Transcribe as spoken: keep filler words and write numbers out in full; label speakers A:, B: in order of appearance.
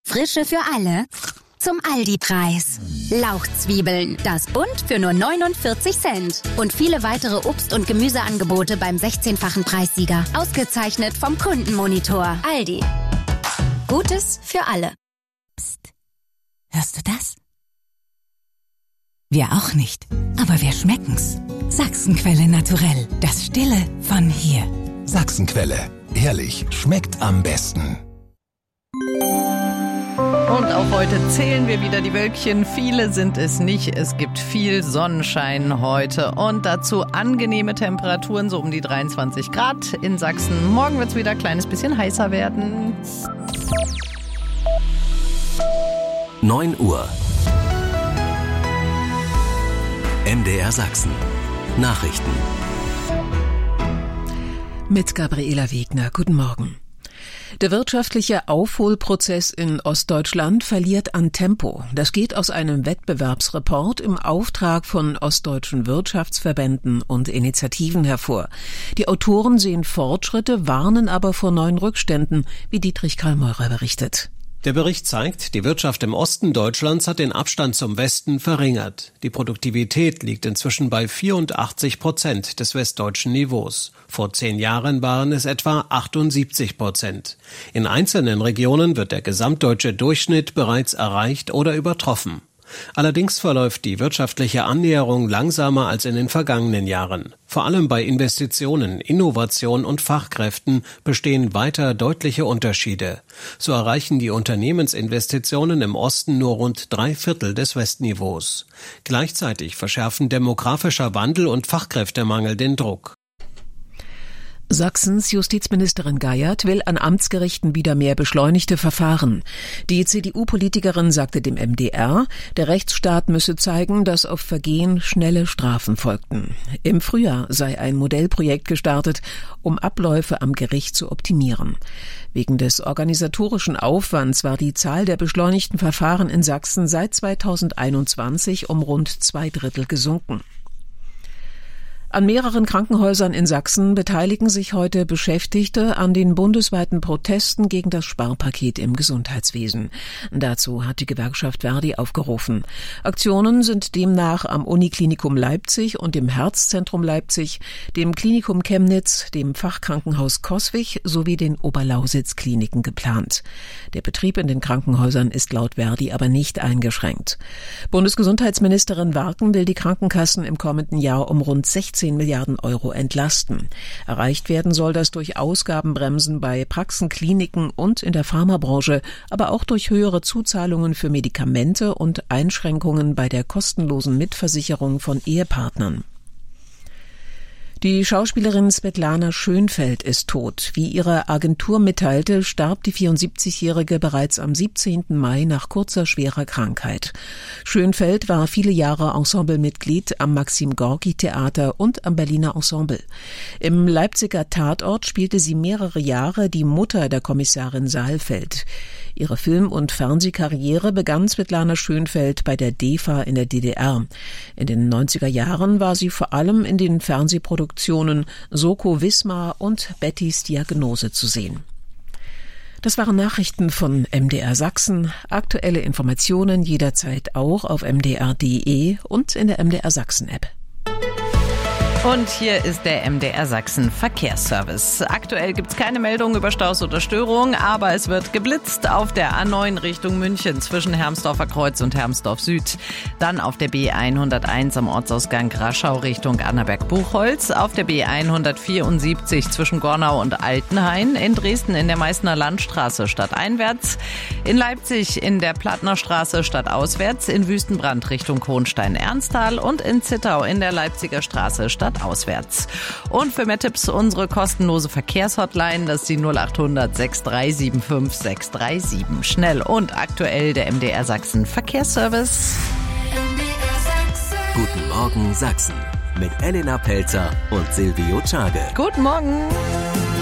A: Frische für alle zum Aldi-Preis. Lauchzwiebeln, das Bund für nur neunundvierzig Cent. Und viele weitere Obst- und Gemüseangebote beim sechzehnfachen Preissieger. Ausgezeichnet vom Kundenmonitor. Aldi. Gutes für alle.
B: Psst. Hörst du das? Wir auch nicht, aber wir schmecken's. Sachsenquelle naturell, das Stille von hier.
C: Sachsenquelle, ehrlich, schmeckt am besten.
D: Und auch heute zählen wir wieder die Wölkchen. Viele sind es nicht. Es gibt viel Sonnenschein heute und dazu angenehme Temperaturen, so um die dreiundzwanzig Grad in Sachsen. Morgen wird es wieder ein kleines bisschen heißer werden.
E: neun Uhr. M D R Sachsen. Nachrichten.
F: Mit Gabriela Wegner. Guten Morgen. Der wirtschaftliche Aufholprozess in Ostdeutschland verliert an Tempo. Das geht aus einem Wettbewerbsreport im Auftrag von ostdeutschen Wirtschaftsverbänden und Initiativen hervor. Die Autoren sehen Fortschritte, warnen aber vor neuen Rückständen, wie Dietrich Karl-Meurer berichtet.
G: Der Bericht zeigt, die Wirtschaft im Osten Deutschlands hat den Abstand zum Westen verringert. Die Produktivität liegt inzwischen bei vierundachtzig Prozent des westdeutschen Niveaus. Vor zehn Jahren waren es etwa achtundsiebzig Prozent. In einzelnen Regionen wird der gesamtdeutsche Durchschnitt bereits erreicht oder übertroffen. Allerdings verläuft die wirtschaftliche Annäherung langsamer als in den vergangenen Jahren. Vor allem bei Investitionen, Innovation und Fachkräften bestehen weiter deutliche Unterschiede. So erreichen die Unternehmensinvestitionen im Osten nur rund drei Viertel des Westniveaus. Gleichzeitig verschärfen demografischer Wandel und Fachkräftemangel den Druck.
F: Sachsens Justizministerin Geiert will an Amtsgerichten wieder mehr beschleunigte Verfahren. Die C D U-Politikerin sagte dem M D R, der Rechtsstaat müsse zeigen, dass auf Vergehen schnelle Strafen folgten. Im Frühjahr sei ein Modellprojekt gestartet, um Abläufe am Gericht zu optimieren. Wegen des organisatorischen Aufwands war die Zahl der beschleunigten Verfahren in Sachsen seit zweitausendeinundzwanzig um rund zwei Drittel gesunken. An mehreren Krankenhäusern in Sachsen beteiligen sich heute Beschäftigte an den bundesweiten Protesten gegen das Sparpaket im Gesundheitswesen. Dazu hat die Gewerkschaft Verdi aufgerufen. Aktionen sind demnach am Uniklinikum Leipzig und dem Herzzentrum Leipzig, dem Klinikum Chemnitz, dem Fachkrankenhaus Coswig sowie den Oberlausitz-Kliniken geplant. Der Betrieb in den Krankenhäusern ist laut Verdi aber nicht eingeschränkt. Bundesgesundheitsministerin Warken will die Krankenkassen im kommenden Jahr um rund sechzehn Milliarden Euro entlasten. Erreicht werden soll das durch Ausgabenbremsen bei Praxen, Kliniken und in der Pharmabranche, aber auch durch höhere Zuzahlungen für Medikamente und Einschränkungen bei der kostenlosen Mitversicherung von Ehepartnern. Die Schauspielerin Svetlana Schönfeld ist tot. Wie ihre Agentur mitteilte, starb die vierundsiebzigjährige bereits am siebzehnten Mai nach kurzer schwerer Krankheit. Schönfeld war viele Jahre Ensemblemitglied am Maxim-Gorki-Theater und am Berliner Ensemble. Im Leipziger Tatort spielte sie mehrere Jahre die Mutter der Kommissarin Saalfeld. Ihre Film- und Fernsehkarriere begann Svetlana Schönfeld bei der D E F A in der D D R. In den neunziger Jahren war sie vor allem in den Fernsehproduktionen Soko Wismar und Bettys Diagnose zu sehen. Das waren Nachrichten von M D R Sachsen. Aktuelle Informationen jederzeit auch auf m d r punkt d e und in der M D R Sachsen App.
D: Und hier ist der M D R Sachsen Verkehrsservice. Aktuell gibt es keine Meldungen über Staus oder Störungen, aber es wird geblitzt auf der A neun Richtung München zwischen Hermsdorfer Kreuz und Hermsdorf Süd. Dann auf der B hunderteins am Ortsausgang Raschau Richtung Annaberg-Buchholz. Auf der B hundertvierundsiebzig zwischen Gornau und Altenhain. In Dresden in der Meißner Landstraße stadteinwärts. In Leipzig in der Plattner Straße stadtauswärts. In Wüstenbrand Richtung Hohenstein-Ernsthal. Und in Zittau in der Leipziger Straße stadtauswärts. Auswärts. Und für mehr Tipps unsere kostenlose Verkehrshotline, das ist die null acht hundert sechs drei sieben fünf sechs drei sieben. Schnell und aktuell der M D R Sachsen Verkehrsservice.
E: Guten Morgen Sachsen mit Elena Pelzer und Silvio Czage.
D: Guten Morgen.